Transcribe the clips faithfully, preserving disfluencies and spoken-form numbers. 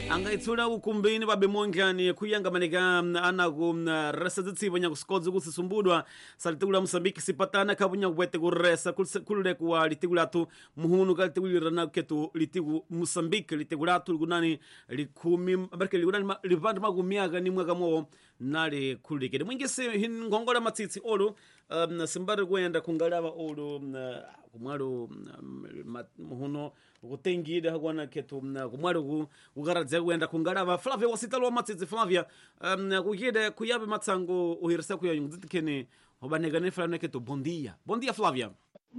angaitsula ukumbini babemongani kuyangamaneka anaku resa zitsivo nyakusikodzi kusisumbudwa salitikula Mosambiki sipatana kabunya kubwete kuresa kulule kuwa litiku latu muhunu ka litiku lirana ketu litiku Mosambiki litiku latu likunani likumi barke likunani livanda makumiaka ni mwaka mwo nali kulikede mwingisi hingongola matsitsi olu um, simbari kwenda kungalava olu um, kumwalo um, muhuno kutengide hakwana ketu um, kumwalo kugaradza kwenda kungalava Flavia wasitalo matsitsi Flavia um, kuyede kuyabe matsango uhirisa kuya yungdzitikene obanegane Flavia ketu bom dia bom dia Flavia.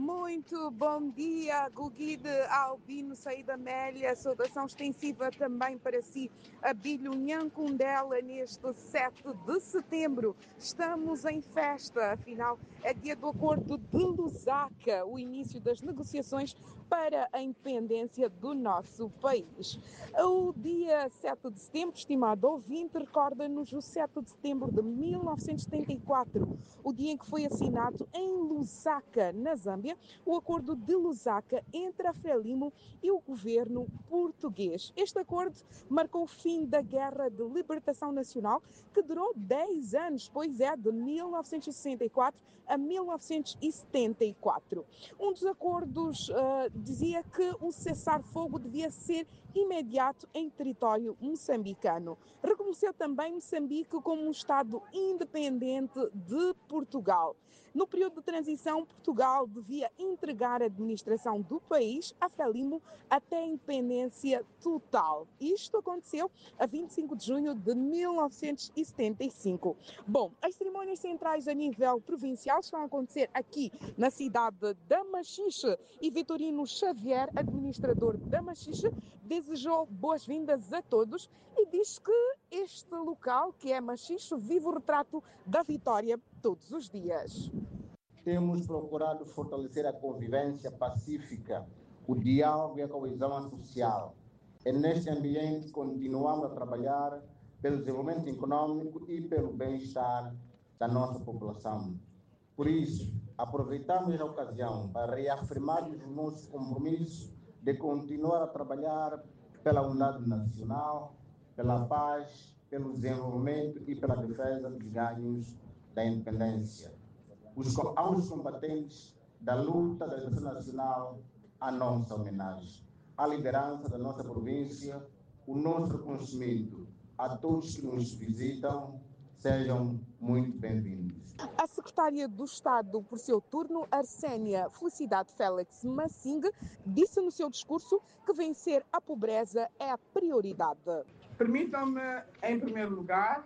Muito bom dia, Guguide Albino Saída Amélia, saudação extensiva também para si, Abílio Nhancundela, neste sete de setembro. Estamos em festa, afinal é dia do Acordo de Lusaka, o início das negociações para a independência do nosso país. O dia sete de setembro, estimado ouvinte, recorda-nos o sete de setembro de mil novecentos e setenta e quatro, o dia em que foi assinado em Lusaka, na Zâmbia, o Acordo de Lusaka entre a Frelimo e o governo português. Este acordo marcou o fim da Guerra de Libertação Nacional, que durou dez anos, pois é, de mil novecentos e sessenta e quatro a mil novecentos e setenta e quatro. Um dos acordos uh, dizia que o cessar-fogo devia ser imediato em território moçambicano. Reconheceu também Moçambique como um Estado independente de Portugal. No período de transição, Portugal devia entregar a administração do país à Frelimo até a independência total. Isto aconteceu a vinte e cinco de junho de mil novecentos e setenta e cinco. Bom, as cerimônias centrais a nível provincial estão a acontecer aqui na cidade da Machixe e Vitorino Xavier, administrador da Machixe, desejou boas-vindas a todos e diz que este local, que é Machixe, vive o retrato da vitória todos os dias. Temos procurado fortalecer a convivência pacífica, o diálogo e a coesão social. É neste ambiente que continuamos a trabalhar pelo desenvolvimento econômico e pelo bem-estar da nossa população. Por isso, aproveitamos a ocasião para reafirmarmos o nosso compromisso de continuar a trabalhar pela unidade nacional, pela paz, pelo desenvolvimento e pela defesa dos ganhos da independência. Os, aos combatentes da luta da defesa nacional, a nossa homenagem. À liderança da nossa província, o nosso reconhecimento. A todos que nos visitam, sejam muito bem-vindos. A secretária do Estado, por seu turno, Arsénia Felicidade Félix Massing, disse no seu discurso que vencer a pobreza é a prioridade. Permitam-me, em primeiro lugar,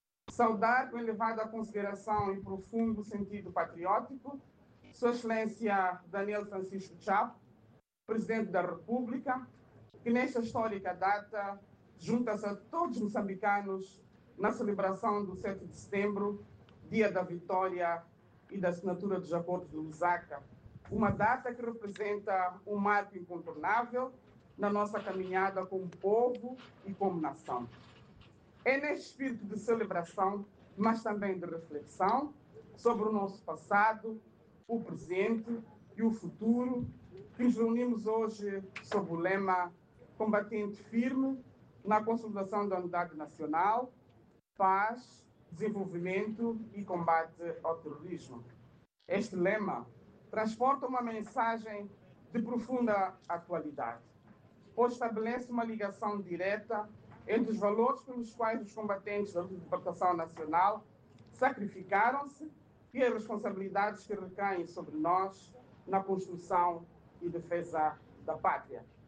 saudar com elevada consideração e profundo sentido patriótico Sua Excelência Daniel Francisco Chapo, Presidente da República, que nesta histórica data junta-se a todos os moçambicanos na celebração do sete de setembro, Dia da Vitória e da assinatura dos Acordos de Lusaka, uma data que representa um marco incontornável na nossa caminhada como povo e como nação. É neste espírito de celebração, mas também de reflexão sobre o nosso passado, o presente e o futuro, que nos reunimos hoje sob o lema Combatente Firme na consolidação da unidade nacional, paz, desenvolvimento e combate ao terrorismo. Este lema transporta uma mensagem de profunda atualidade, pois estabelece uma ligação direta entre os valores pelos quais os combatentes da libertação nacional sacrificaram-se e as responsabilidades que recaem sobre nós na construção e defesa da pátria.